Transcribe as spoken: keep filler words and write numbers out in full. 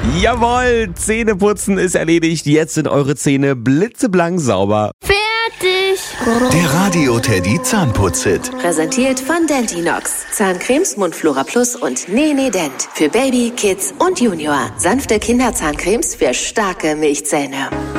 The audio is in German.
Jawohl, Zähneputzen ist erledigt. Jetzt sind eure Zähne blitzeblank sauber. Fertig! Der Radio Teddy Zahnputz-Hit. Präsentiert von Dentinox. Zahncremes, Mundflora Plus und Nene Dent. Für Baby, Kids und Junior. Sanfte Kinderzahncremes für starke Milchzähne.